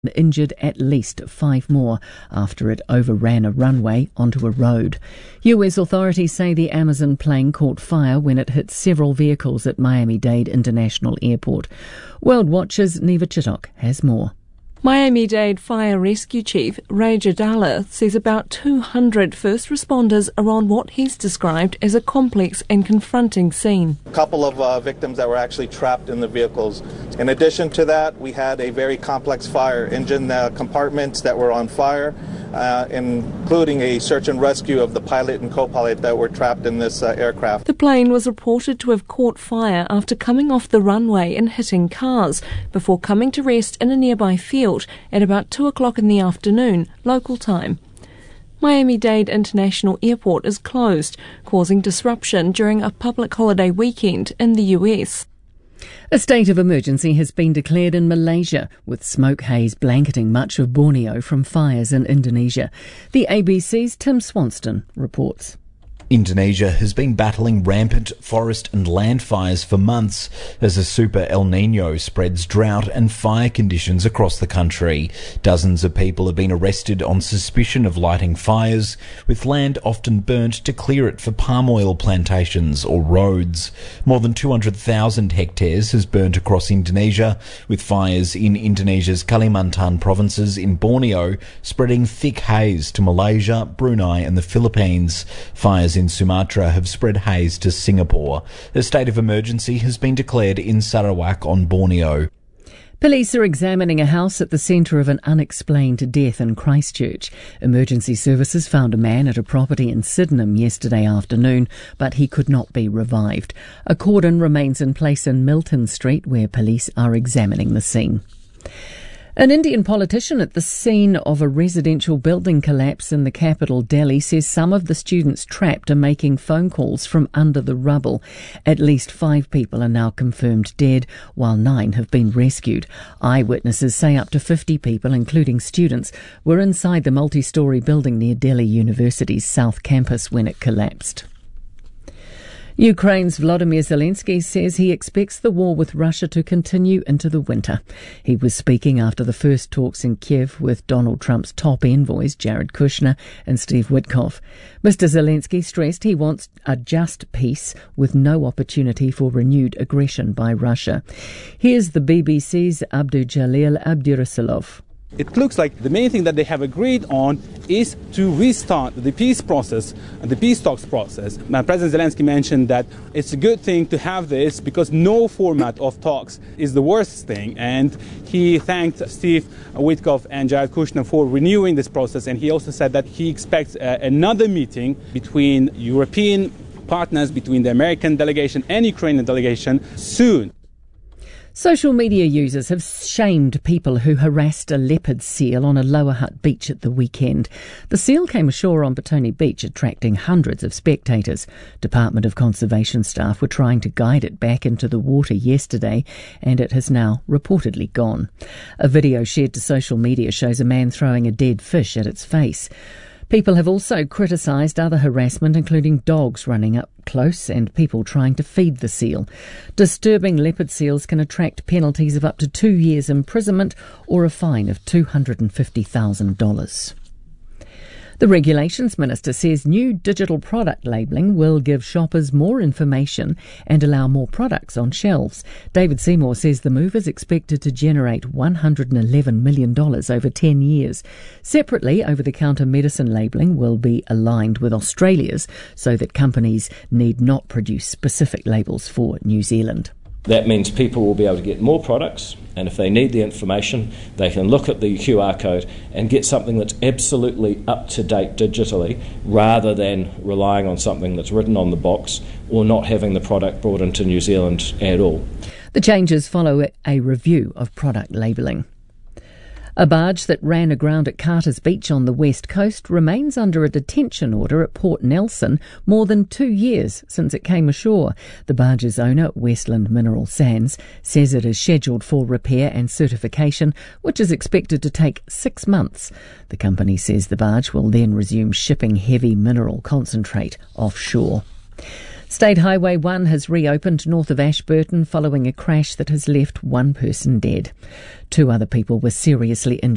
injured at least 5 more after it overran a runway onto a road. US authorities say the Amazon plane caught fire when it hit several vehicles at Miami-Dade International Airport. World Watch's Neva Chittock has more. Miami-Dade Fire Rescue Chief Ray Jadala says about 200 first responders are on what he's described as a complex and confronting scene. A couple of victims that were actually trapped in the vehicles. In addition to that, we had a very complex fire, engine compartments that were on fire, including a search and rescue of the pilot and co-pilot that were trapped in this aircraft. The plane was reported to have caught fire after coming off the runway and hitting cars before coming to rest in a nearby field at about 2 o'clock in the afternoon, local time. Miami-Dade International Airport is closed, causing disruption during a public holiday weekend in the US. A state of emergency has been declared in Malaysia, with smoke haze blanketing much of Borneo from fires in Indonesia. The ABC's Tim Swanston reports. Indonesia has been battling rampant forest and land fires for months as a super El Niño spreads drought and fire conditions across the country. Dozens of people have been arrested on suspicion of lighting fires, with land often burnt to clear it for palm oil plantations or roads. More than 200,000 hectares has burnt across Indonesia, with fires in Indonesia's Kalimantan provinces in Borneo spreading thick haze to Malaysia, Brunei and the Philippines. Fires in Sumatra have spread haze to Singapore. A state of emergency has been declared in Sarawak on Borneo. Police are examining a house at the centre of an unexplained death in Christchurch. Emergency services found a man at a property in Sydenham yesterday afternoon, but he could not be revived. A cordon remains in place in Milton Street, where police are examining the scene. An Indian politician at the scene of a residential building collapse in the capital, Delhi, says some of the students trapped are making phone calls from under the rubble. At least 5 people are now confirmed dead, while 9 have been rescued. Eyewitnesses say up to 50 people, including students, were inside the multi-storey building near Delhi University's South Campus when it collapsed. Ukraine's Volodymyr Zelensky says he expects the war with Russia to continue into the winter. He was speaking after the first talks in Kiev with Donald Trump's top envoys, Jared Kushner and Steve Witkoff. Mr. Zelensky stressed he wants a just peace with no opportunity for renewed aggression by Russia. Here's the BBC's Abdujalil Abdurasulov. It looks like the main thing that they have agreed on is to restart the peace process, the peace talks process. Now, President Zelensky mentioned that it's a good thing to have this because no format of talks is the worst thing. And he thanked Steve Witkoff and Jared Kushner for renewing this process. And he also said that he expects another meeting between European partners, between the American delegation and Ukrainian delegation soon. Social media users have shamed people who harassed a leopard seal on a Lower Hutt beach at the weekend. The seal came ashore on Petone Beach, attracting hundreds of spectators. Department of Conservation staff were trying to guide it back into the water yesterday, and it has now reportedly gone. A video shared to social media shows a man throwing a dead fish at its face. People have also criticised other harassment, including dogs running up close and people trying to feed the seal. Disturbing leopard seals can attract penalties of up to 2 years imprisonment or a fine of $250,000. The Regulations Minister says new digital product labelling will give shoppers more information and allow more products on shelves. David Seymour says the move is expected to generate $111 million over 10 years. Separately, over-the-counter medicine labelling will be aligned with Australia's so that companies need not produce specific labels for New Zealand. That means people will be able to get more products, and if they need the information, they can look at the QR code and get something that's absolutely up-to-date digitally, rather than relying on something that's written on the box or not having the product brought into New Zealand at all. The changes follow a review of product labelling. A barge that ran aground at Carter's Beach on the west coast remains under a detention order at Port Nelson more than 2 years since it came ashore. The barge's owner, Westland Mineral Sands, says it is scheduled for repair and certification, which is expected to take 6 months. The company says the barge will then resume shipping heavy mineral concentrate offshore. State Highway 1 has reopened north of Ashburton following a crash that has left 1 person dead. 2 other people were seriously injured.